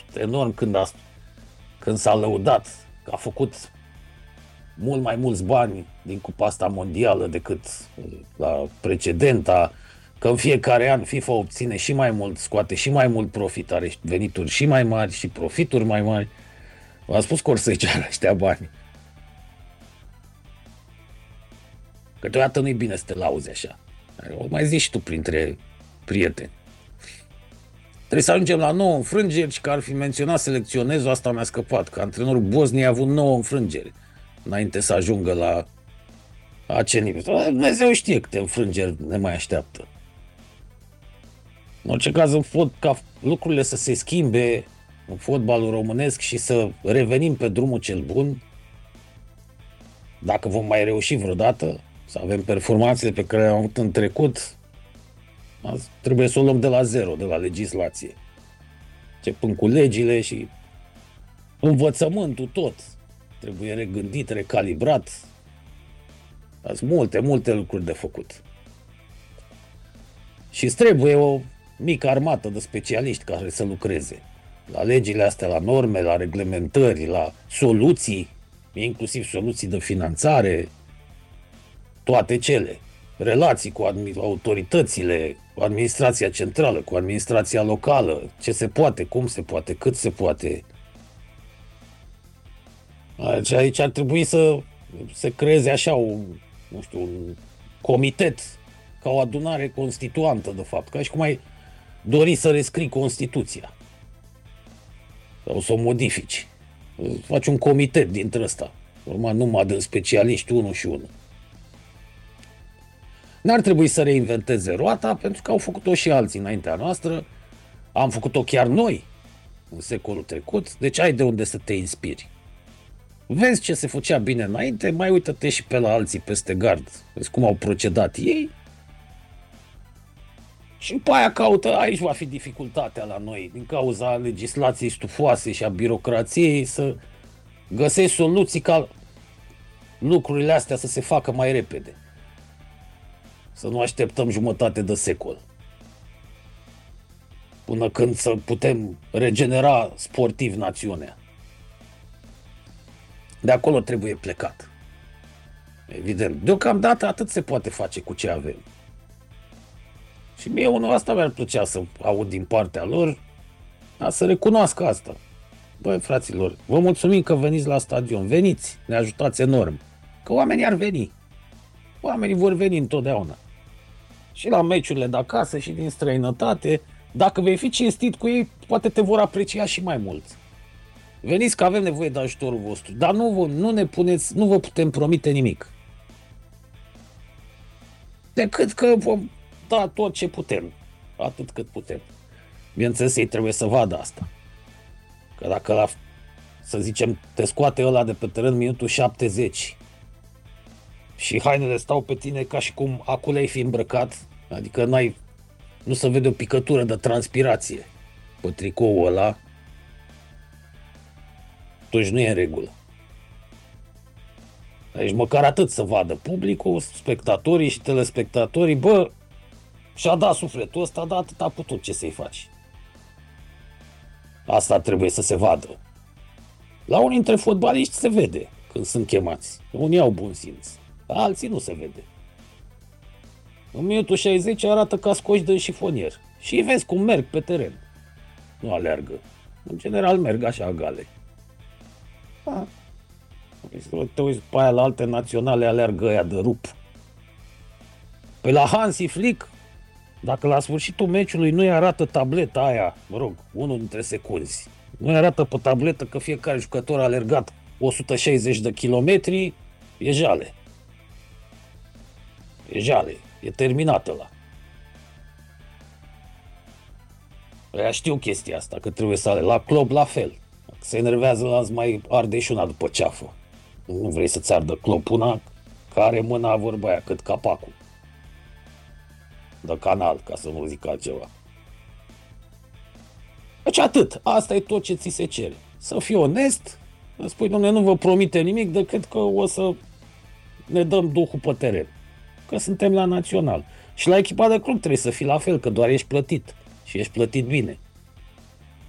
enorm când s-a lăudat că a făcut mult mai mulți bani din cupa asta mondială decât la precedenta, că în fiecare an FIFA obține și mai mult, scoate și mai mult profit, are venituri și mai mari și profituri mai mari. V-am spus că or să-i ceară ăștia bani. Câteodată nu-i bine să te lauzi așa. O mai zici și tu printre prieteni. Trebuie să ajungem la 9 înfrângeri și că ar fi menționat selecționezul, asta mi-a scăpat, că antrenorul Bosniei a avut 9 înfrângeri înainte să ajungă la acel nivel. Dumnezeu știe câte înfrângeri ne mai așteaptă. În orice caz, ca lucrurile să se schimbe în fotbalul românesc și să revenim pe drumul cel bun, dacă vom mai reuși vreodată să avem performanțele pe care le-am avut în trecut, trebuie să o luăm de la zero, de la legislație. Începând cu legile și învățământul tot. Trebuie regândit, recalibrat. Sunt multe lucruri de făcut. Și îți trebuie o mică armată de specialiști care să lucreze la legile astea, la norme, la reglementări, la soluții, inclusiv soluții de finanțare, toate cele. Relații cu autoritățile, cu administrația centrală, cu administrația locală, ce se poate, cum se poate, cât se poate. Aici ar trebui să se creeze așa un comitet, ca o adunare constituantă, de fapt, ca și cum ai dori să rescrii Constituția sau să o modifici. Faci un comitet dintre ăsta, urma numai de specialiști, unul și unul. N-ar trebui să reinventeze roata, pentru că au făcut-o și alții înaintea noastră, am făcut-o chiar noi în secolul trecut, deci ai de unde să te inspiri. Vezi ce se făcea bine înainte, mai uită-te și pe la alții peste gard, vezi cum au procedat ei și după aia caută, aici va fi dificultatea la noi, din cauza legislației stufoase și a birocrației, să găsești soluții ca lucrurile astea să se facă mai repede. Să nu așteptăm jumătate de secol până când să putem regenera sportiv națiunea. De acolo trebuie plecat. Evident. Deocamdată atât se poate face cu ce avem. Și mie unul asta mi-ar plăcea să aud din partea lor, dar să recunoască asta. Băi, fraților, vă mulțumim că veniți la stadion. Veniți, ne ajutați enorm. Că oamenii ar veni. Oamenii vor veni întotdeauna. Și la meciurile de acasă și din străinătate. Dacă vei fi cinstit cu ei, poate te vor aprecia și mai mult. Veniți că avem nevoie de ajutorul vostru, dar nu vă putem promite nimic. Decât că vom da tot ce putem, atât cât putem. Bineînțeles, ei trebuie să vadă asta. Că dacă, să zicem, te scoate ăla de pe teren minutul 70 și hainele stau pe tine ca și cum acolo ai fi îmbrăcat, adică nu se vede o picătură de transpirație pe tricoul ăla, atunci nu e în regulă. Deci măcar atât să vadă publicul, spectatorii și telespectatorii, bă, și-a dat sufletul ăsta, dar atât a putut, ce să-i faci. Asta trebuie să se vadă. La unii dintre fotbaliști se vede când sunt chemați. Unii au bun simț, alții nu se vede. În minutul 60 arată ca scoși de șifonier. Și vezi cum merg pe teren. Nu aleargă. În general merg așa gale. Te uiți pe aia la alte naționale, aleargă aia de rup. Pe la Hansi Flick, dacă la sfârșitul meciului nu-i arată tableta aia, unul dintre secunzi, nu-i arată pe tabletă că fiecare jucător a alergat 160 de kilometri, e jale. E jale, e terminat ăla. Ăia știu chestia asta, că trebuie să ale. La club la fel. Dacă se enervează, îți mai arde și una după ceafă. Nu vrei să-ți ardă clopuna, care mâna vorba aia, cât capacul de canal, ca să nu zic altceva. Deci atât. Asta e tot ce ți se cere. Să fii onest, să spui, dom'le, nu vă promite nimic decât că o să ne dăm duhul pe teren. Că suntem la național. Și la echipa de club trebuie să fii la fel, că doar ești plătit. Și ești plătit bine.